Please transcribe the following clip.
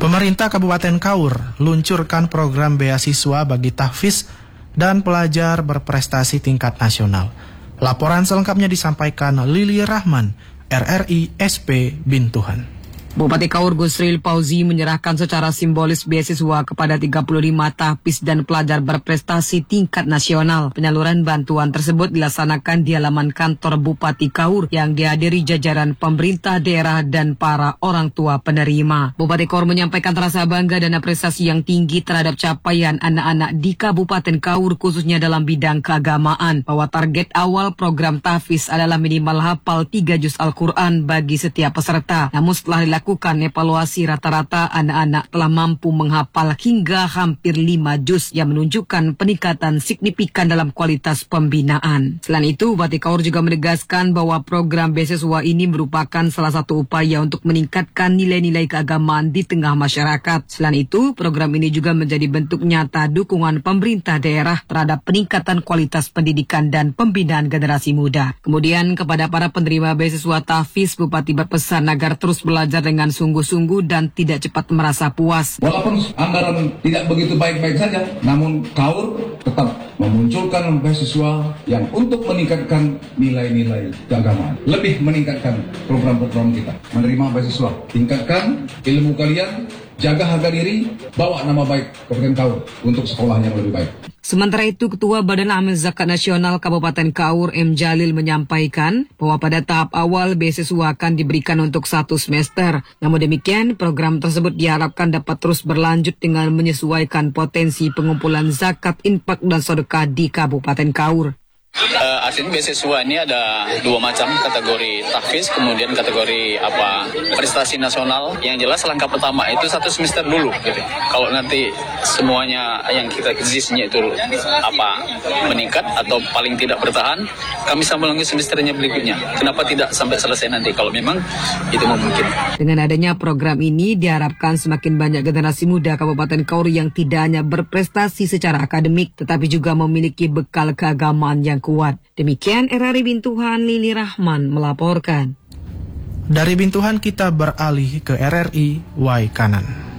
Pemerintah Kabupaten Kaur luncurkan program beasiswa bagi tahfiz dan pelajar berprestasi tingkat nasional. Laporan selengkapnya disampaikan Lili Rahman, RRI SP Bintuhan. Bupati Kaur Gusril Pauzi menyerahkan secara simbolis beasiswa kepada 35 tahfiz dan pelajar berprestasi tingkat nasional. Penyaluran bantuan tersebut dilaksanakan di halaman kantor Bupati Kaur yang dihadiri jajaran pemerintah daerah dan para orang tua penerima. Bupati Kaur menyampaikan terasa bangga dan apresiasi yang tinggi terhadap capaian anak-anak di Kabupaten Kaur khususnya dalam bidang keagamaan, bahwa target awal program tahfiz adalah minimal hafal 3 juz Al-Quran bagi setiap peserta. Namun setelah dilakukan evaluasi, rata-rata anak-anak telah mampu menghafal hingga hampir 5 juz yang menunjukkan peningkatan signifikan dalam kualitas pembinaan. Selain itu, Bupati Kaur juga menegaskan bahwa program beasiswa ini merupakan salah satu upaya untuk meningkatkan nilai-nilai keagamaan di tengah masyarakat. Selain itu, program ini juga menjadi bentuk nyata dukungan pemerintah daerah terhadap peningkatan kualitas pendidikan dan pembinaan generasi muda. Kemudian kepada para penerima beasiswa tahfiz, Bupati berpesan agar terus belajar dengan sungguh-sungguh dan tidak cepat merasa puas. Walaupun anggaran tidak begitu baik-baik saja, namun Kaur tetap memunculkan beasiswa yang untuk meningkatkan nilai-nilai keagamaan. Lebih meningkatkan program-program kita. Menerima beasiswa, tingkatkan ilmu kalian, jaga harga diri, bawa nama baik Kabupaten Kaur untuk sekolah yang lebih baik. Sementara itu, Ketua Badan Amil Zakat Nasional Kabupaten Kaur M. Jalil menyampaikan bahwa pada tahap awal beasiswa akan diberikan untuk 1 semester. Namun demikian, program tersebut diharapkan dapat terus berlanjut dengan menyesuaikan potensi pengumpulan zakat, infak, dan sedekah di Kabupaten Kaur. Artinya beasiswa ini ada 2 macam, kategori tahfiz, kemudian kategori prestasi nasional. Yang jelas langkah pertama itu 1 semester dulu gitu. Kalau nanti semuanya yang kita exist-nya itu meningkat atau paling tidak bertahan, kami sambung lagi semesternya berikutnya. Kenapa tidak sampai selesai nanti kalau memang itu memungkinkan. Dengan adanya program ini diharapkan semakin banyak generasi muda Kabupaten Kaur yang tidak hanya berprestasi secara akademik tetapi juga memiliki bekal keagamaan yang kuat. Demikian RRI Bintuhan, Lili Rahman melaporkan. Dari Bintuhan kita beralih ke RRI Waikanan.